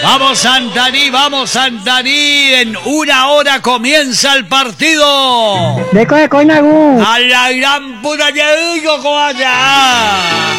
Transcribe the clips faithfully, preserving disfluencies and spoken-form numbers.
Vamos Santaní, vamos Santaní, en una hora comienza el partido. Deco de Coinagú. A la gran puta que digo, coña.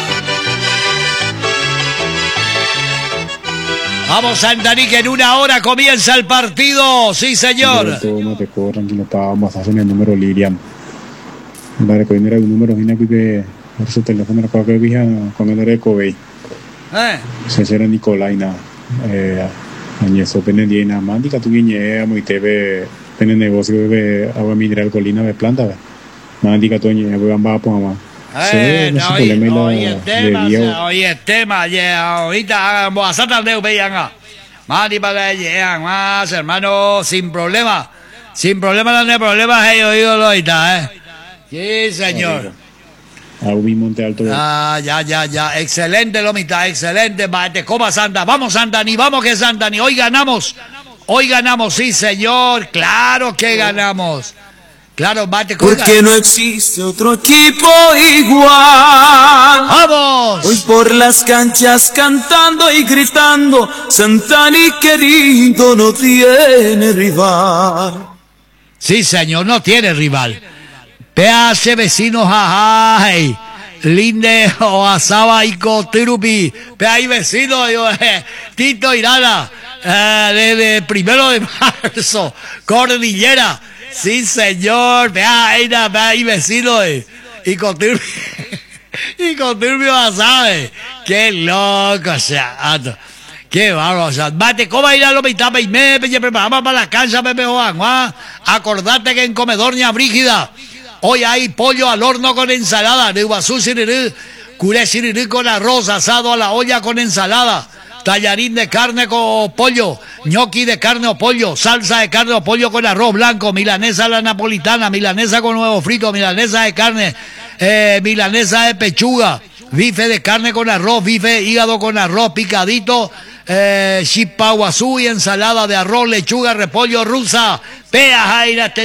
Vamos Santaní, que en una hora comienza el partido. Sí, señor. Todo te corro, tranquilo, estábamos haciendo el número Lilian. Vale, que era el número vine aquí que por su teléfono la que vija con el de Kobe. Eh. Se era Nicolaina. Eh, añeso pendiente mandica tu guiñe muy teve pene negocio de agua mineral colina de planta. Mandica tu guiñe voy a ambar por mamá. Eh, no, oye, oye, el tema, oye, el tema, oye, ahorita vamos a Santander, vean, Mani para que llegan más, hermano, sin problema, sin problema, no hay problema, he oído ahorita, eh. Sí, señor. Aumi Monte Alto. Ah, ya, ya, ya, excelente, Lomita, excelente, te coma Santa, vamos Santani, vamos que Santani, hoy ganamos, hoy ganamos, sí, señor, claro que ganamos. Claro, bate con porque no existe otro equipo igual. ¡Vamos! Hoy por las canchas cantando y gritando, Santani querido no tiene rival. Sí, señor, no tiene rival. Peace vecinos, ajay. Linde o asaba y cotirupi. Pe ahí vecino, yo, eh, Tito Irala, eh, desde primero de marzo, Cordillera. Sí, señor, vea ahí, vea ahí, vecino, eh. y con turbio, y con turbio, ¿sabes? Qué loco, o sea, qué bárbaro, o sea, mate, ¿cómo ir a lo mitad, y me preparamos para la cancha, Pepe Juan, ¿ah? Acordate que en Comedor Ña Brígida, hoy hay pollo al horno con ensalada, de uvazú sirirí, curé sirirí con arroz asado a la olla con ensalada. Tallarín de carne con pollo, ñoqui de carne o pollo, salsa de carne o pollo con arroz blanco, milanesa a la napolitana, milanesa con huevo frito, milanesa de carne, eh, milanesa de pechuga, bife de carne con arroz, bife hígado con arroz picadito, eh, chipaguazú y ensalada de arroz, lechuga, repollo rusa, peas,